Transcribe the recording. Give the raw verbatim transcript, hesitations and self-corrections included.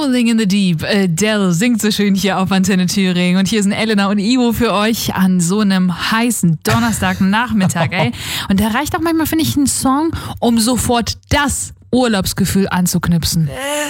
Rolling in the Deep. Adele singt so schön hier auf Antenne Thüringen. Und hier sind Elena und Ivo für euch an so einem heißen Donnerstagnachmittag, ey. Und da reicht auch manchmal, finde ich, ein Song, um sofort das Urlaubsgefühl anzuknipsen.